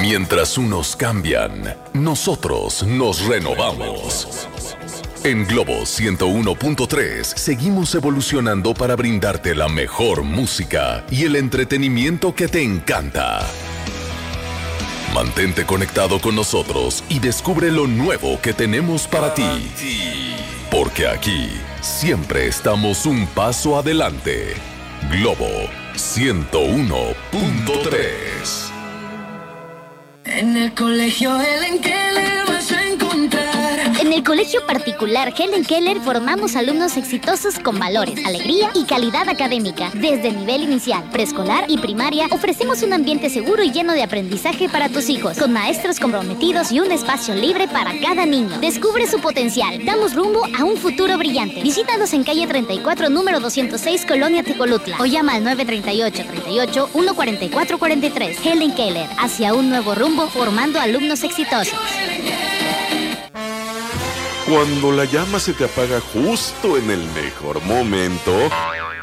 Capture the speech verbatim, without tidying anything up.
Mientras unos cambian, nosotros nos renovamos. En Globo ciento uno punto tres seguimos evolucionando para brindarte la mejor música y el entretenimiento que te encanta. Mantente conectado con nosotros y descubre lo nuevo que tenemos para ti. Porque aquí siempre estamos un paso adelante. Globo ciento uno punto tres. En el colegio Helen Keller vas a encontrar. En el colegio particular Helen Keller formamos alumnos exitosos con valores, alegría y calidad académica. Desde nivel inicial, preescolar y primaria, ofrecemos un ambiente seguro y lleno de aprendizaje para tus hijos, con maestros comprometidos y un espacio libre para cada niño. Descubre su potencial. Damos rumbo a un futuro brillante. Visítanos en calle treinta y cuatro, número doscientos seis, Colonia Tecolutla. O llama al nueve tres ocho, treinta y ocho, uno cuarenta y cuatro cuarenta y tres. Helen Keller, hacia un nuevo rumbo, formando alumnos exitosos. Cuando la llama se te apaga justo en el mejor momento,